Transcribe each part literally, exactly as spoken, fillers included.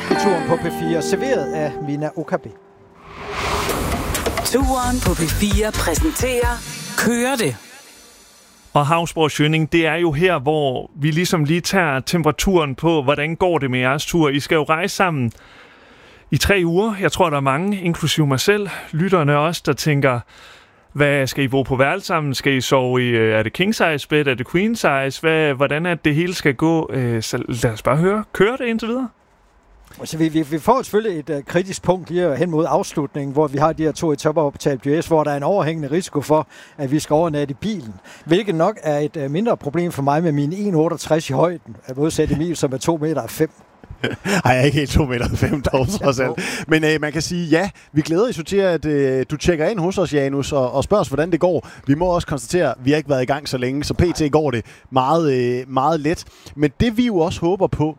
Turen på P fire, serveret af Mina Okabe. Turen på P fire præsenterer Kører det. Og Hausborg Schønning, det er jo her, hvor vi ligesom lige tager temperaturen på, hvordan går det med jeres tur. I skal jo rejse sammen i tre uger. Jeg tror, der er mange, inklusive mig selv, lytterne også, der tænker, hvad skal I bo på værelse sammen? Skal I sove i, er det king size bed? Er det queen size? Hvad, hvordan er det, det hele skal gå? Så lad os bare høre. Kører det indtil videre? Altså, vi, vi, vi får selvfølgelig et uh, kritisk punkt lige hen mod afslutningen, hvor vi har de her to etaper op til Alpe d'Huez, hvor der er en overhængende risiko for, at vi skal overnatte i bilen. Hvilket nok er et uh, mindre problem for mig med min en komma otteogtres i højden, at modsætte Emil, som er to komma fem meter. Ej, jeg er ikke helt to komma fem meter dog, trods alt. Men øh, man kan sige, ja, vi glæder os til, at øh, du tjekker ind hos os, Janus, og, og spørger os, hvordan det går. Vi må også konstatere, at vi har ikke været i gang så længe, så pt. Går det meget, øh, meget let. Men det vi jo også håber på,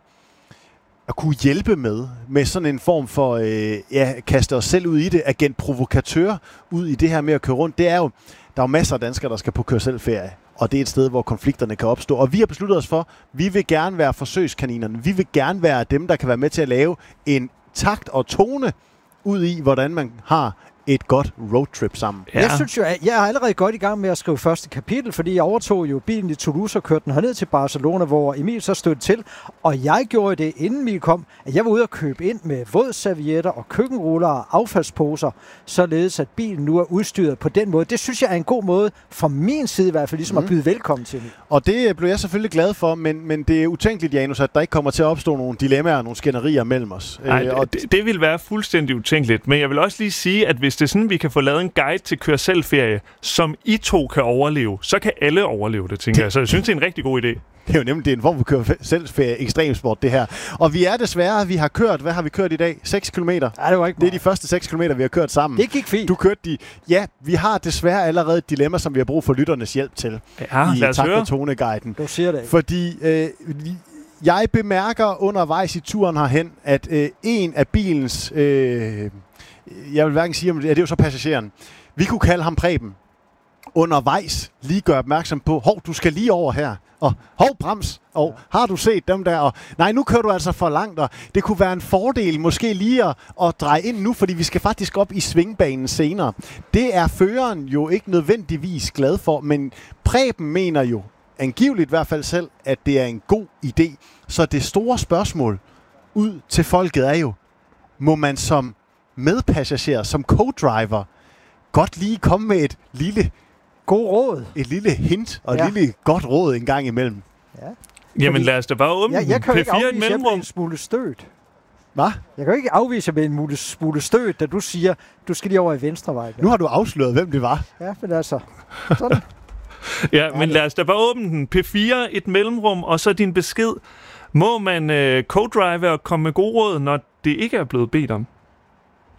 at kunne hjælpe med, med sådan en form for, øh, ja, kaste os selv ud i det, agent provokatør ud i det her med at køre rundt, det er jo, der er jo masser af danskere, der skal på køre-selv-ferie, og det er et sted, hvor konflikterne kan opstå. Og vi har besluttet os for, vi vil gerne være forsøgskaninerne. Vi vil gerne være dem, der kan være med til at lave en takt og tone ud i, hvordan man har et godt roadtrip sammen. Ja. Jeg synes jo, at jeg er allerede godt i gang med at skrive første kapitel, fordi jeg overtog jo bilen i Toulouse og kørte den herned til Barcelona, hvor Emil så stødte til. Og jeg gjorde det, inden Emil kom, at jeg var ude og købe ind med vådservietter og køkkenruller og affaldsposer, således at bilen nu er udstyret på den måde. Det synes jeg er en god måde, fra min side i hvert fald, ligesom mm. at byde velkommen til Emil. Og det blev jeg selvfølgelig glad for, men, men det er utænkeligt, Janus, at der ikke kommer til at opstå nogle dilemmaer og nogle skænderier mellem os. Ej, øh, og det, det vil være fuldstændig utænkeligt, men jeg vil også lige sige, at hvis det er sådan, vi kan få lavet en guide til kør-selv-ferie, som I to kan overleve, så kan alle overleve det, tænker jeg. Så jeg synes, det er en rigtig god idé. Det er jo nemlig det er en form for kør-selv-ferie ekstremsport, det her. Og vi er desværre, vi har kørt, hvad har vi kørt i dag? seks kilometer. Nej, det var ikke Det er de første seks kilometer, vi har kørt sammen. Det gik fint. Du kørte de. Ja, vi har desværre allerede et dilemma, som vi har brug for lytternes hjælp til. Ja, i lad os takt- høre. og toneguiden. Du siger det ikke. Fordi øh, jeg bemærker undervejs i turen herhen, at øh, en af bilens... Øh, jeg vil hverken sige, om det, ja, det er jo så passageren. Vi kunne kalde ham Preben. Undervejs lige gøre opmærksom på, hov, du skal lige over her. Og hov, brems. Og ja. Har du set dem der? Og nej, nu kører du altså for langt. Og det kunne være en fordel måske lige at, at dreje ind nu, fordi vi skal faktisk op i svingbanen senere. Det er føreren jo ikke nødvendigvis glad for, men Preben mener jo, angiveligt i hvert fald selv, at det er en god idé. Så det store spørgsmål ud til folket er jo, må man som medpassager, som co-driver, godt lige komme med et lille god råd. Et lille hint og et ja. lille godt råd en gang imellem. Ja. Jamen lad os da bare åbne jeg, jeg kan jo ikke P fire afvise, at jeg bliver en smule stødt. Hvad? Jeg kan jo ikke afvise med en smule stødt, da du siger, du skal lige over i venstre vej. Nu har du afsløret, hvem det var. Ja, men altså, sådan. Ja, men lad os da bare åbne den. P fire, et mellemrum, og så din besked. Må man øh, co-drive og komme med gode råd, når det ikke er blevet bedt om?